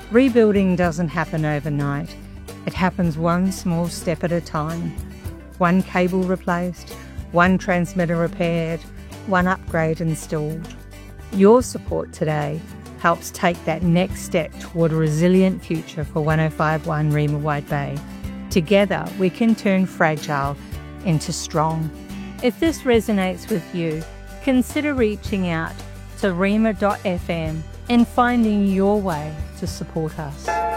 Rebuilding doesn't happen overnight. It happens one small step at a time. One cable replaced, one transmitter repaired, one upgrade installed. Your support today helps take that next step toward a resilient future for 105.1 Rima Wide Bay. Together, we can turn fragile into strong. If this resonates with you, consider reaching out to rima.fm and finding your way to support us.